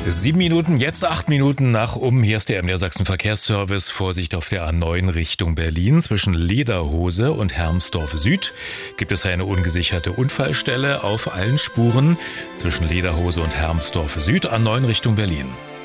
7 Minuten, jetzt 8 Minuten nach Hier ist der MDR Sachsen Verkehrsservice. Vorsicht auf der A9 Richtung Berlin. Zwischen Lederhose und Hermsdorf Süd gibt es eine ungesicherte Unfallstelle auf allen Spuren. Zwischen Lederhose und Hermsdorf Süd, A9 Richtung Berlin.